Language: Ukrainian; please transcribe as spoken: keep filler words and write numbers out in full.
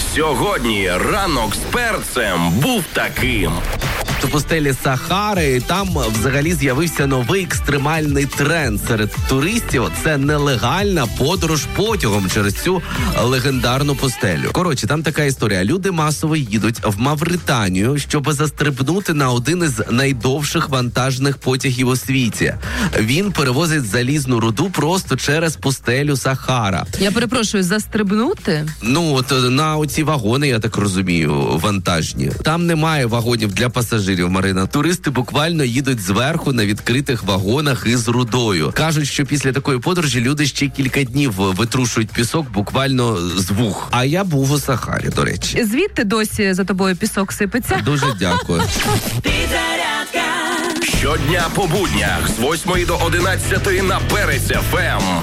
Сьогодні ранок з перцем був таким. У пустелі Сахари там взагалі з'явився новий екстремальний тренд серед туристів. Це нелегальна подорож потягом через цю легендарну пустелю. Коротше, там така історія. Люди масово їдуть в Мавританію, щоб застрибнути на один із найдовших вантажних потягів у світі. Він перевозить залізну руду просто через пустелю Сахара. Я перепрошую, застрибнути? Ну, от на оці вагони, я так розумію, вантажні. Там немає вагонів для пасажирів, Марина. Туристи буквально їдуть зверху на відкритих вагонах із рудою. Кажуть, що після такої подорожі люди ще кілька днів витрушують пісок буквально з вух. А я був у Сахарі, до речі. Звідти досі за тобою пісок сипеться? Дуже дякую. Щодня по буднях з восьмої до одинадцятої на Перець еф ем.